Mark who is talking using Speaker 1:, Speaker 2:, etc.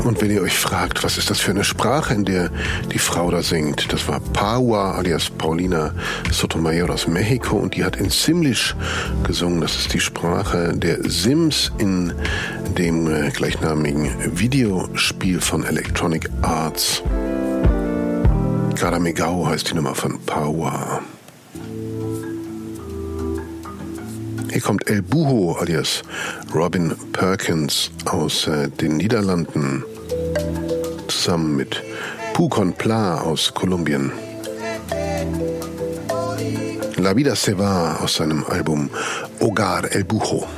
Speaker 1: Und wenn ihr euch fragt, was ist das für eine Sprache, in der die Frau da singt, das war Pahua alias Paulina Sotomayor aus Mexiko und die hat in Simlish gesungen. Das ist die Sprache der Sims in dem gleichnamigen Videospiel von Electronic Arts. Karamegao heißt die Nummer von Pahua. Hier kommt El Buho alias Robin Perkins aus den Niederlanden zusammen mit Pucon Pla aus Kolumbien. La Vida Se Va aus seinem Album Hogar El Buho.